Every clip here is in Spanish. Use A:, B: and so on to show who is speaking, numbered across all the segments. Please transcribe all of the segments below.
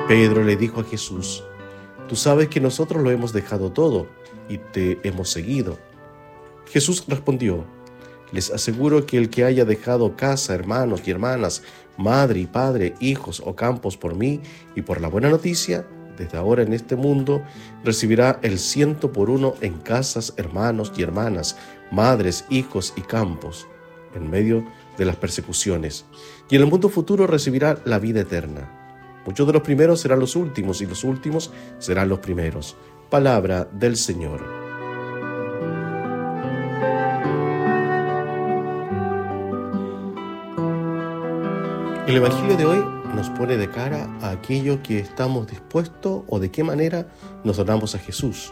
A: Pedro le dijo a Jesús: «Tú sabes que nosotros lo hemos dejado todo y te hemos seguido». Jesús respondió: «Les aseguro que el que haya dejado casa, hermanos y hermanas, madre y padre, hijos o campos por mí y por la buena noticia, desde ahora en este mundo recibirá el 100 por 1 en casas, hermanos y hermanas, madres, hijos y campos, en medio de las persecuciones, y en el mundo futuro recibirá la vida eterna. Muchos de los primeros serán los últimos y los últimos serán los primeros». Palabra del Señor. El Evangelio de hoy nos pone de cara a aquello que estamos dispuestos o de qué manera nos donamos a Jesús.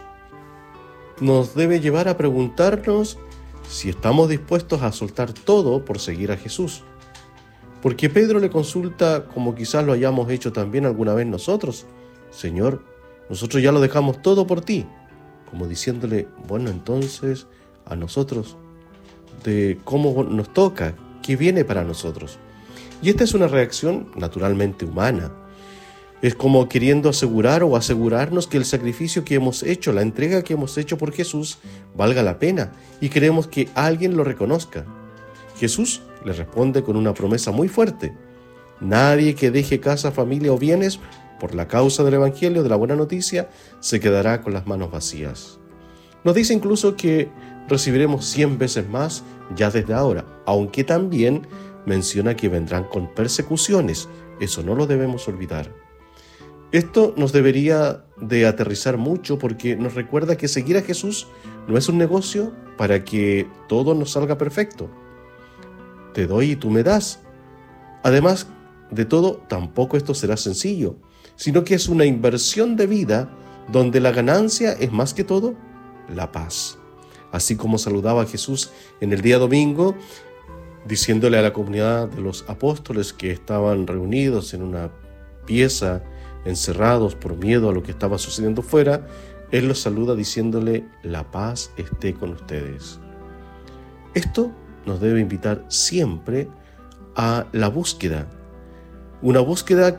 A: Nos debe llevar a preguntarnos si estamos dispuestos a soltar todo por seguir a Jesús. Porque Pedro le consulta, como quizás lo hayamos hecho también alguna vez nosotros: «Señor, nosotros ya lo dejamos todo por ti», como diciéndole: bueno, entonces a nosotros, de cómo nos toca, qué viene para nosotros. Y esta es una reacción naturalmente humana. Es como queriendo asegurar o asegurarnos que el sacrificio que hemos hecho, la entrega que hemos hecho por Jesús, valga la pena, y queremos que alguien lo reconozca. Jesús le responde con una promesa muy fuerte: nadie que deje casa, familia o bienes por la causa del Evangelio, de la buena noticia, se quedará con las manos vacías. Nos dice incluso que recibiremos 100 veces más ya desde ahora, aunque también menciona que vendrán con persecuciones. Eso no lo debemos olvidar. Esto nos debería de aterrizar mucho, porque nos recuerda que seguir a Jesús no es un negocio para que todo nos salga perfecto. Te doy y tú me das. Además de todo, tampoco esto será sencillo, sino que es una inversión de vida donde la ganancia es más que todo la paz. Así como saludaba a Jesús en el día domingo, diciéndole a la comunidad de los apóstoles que estaban reunidos en una pieza, encerrados por miedo a lo que estaba sucediendo fuera, Él los saluda diciéndole: la paz esté con ustedes. Esto nos debe invitar siempre a la búsqueda, una búsqueda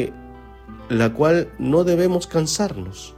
A: la cual no debemos cansarnos.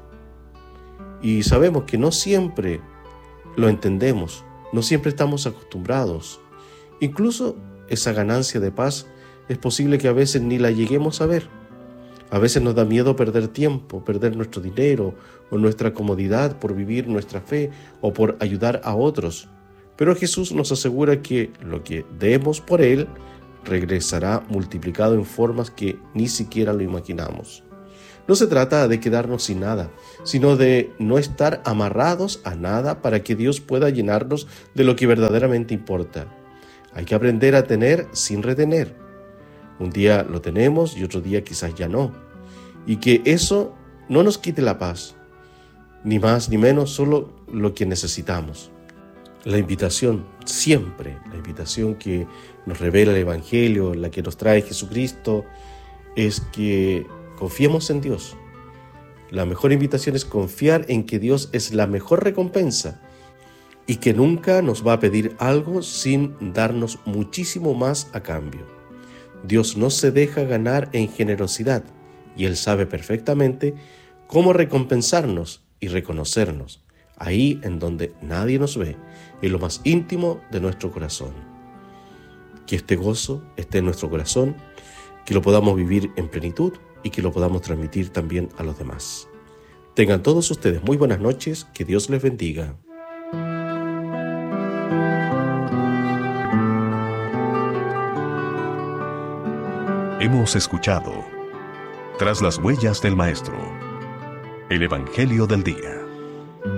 A: Y sabemos que no siempre lo entendemos, no siempre estamos acostumbrados. Incluso esa ganancia de paz es posible que a veces ni la lleguemos a ver. A veces nos da miedo perder tiempo, perder nuestro dinero o nuestra comodidad por vivir nuestra fe o por ayudar a otros. Pero Jesús nos asegura que lo que demos por Él regresará multiplicado en formas que ni siquiera lo imaginamos. No se trata de quedarnos sin nada, sino de no estar amarrados a nada para que Dios pueda llenarnos de lo que verdaderamente importa. Hay que aprender a tener sin retener. Un día lo tenemos y otro día quizás ya no. Y que eso no nos quite la paz, ni más ni menos, solo lo que necesitamos. La invitación, siempre, la invitación que nos revela el Evangelio, la que nos trae Jesucristo, es que confiemos en Dios. La mejor invitación es confiar en que Dios es la mejor recompensa y que nunca nos va a pedir algo sin darnos muchísimo más a cambio. Dios no se deja ganar en generosidad y Él sabe perfectamente cómo recompensarnos y reconocernos, ahí en donde nadie nos ve, en lo más íntimo de nuestro corazón. Que este gozo esté en nuestro corazón, que lo podamos vivir en plenitud y que lo podamos transmitir también a los demás. Tengan todos ustedes muy buenas noches, que Dios les bendiga.
B: Hemos escuchado Tras las huellas del Maestro, el Evangelio del Día.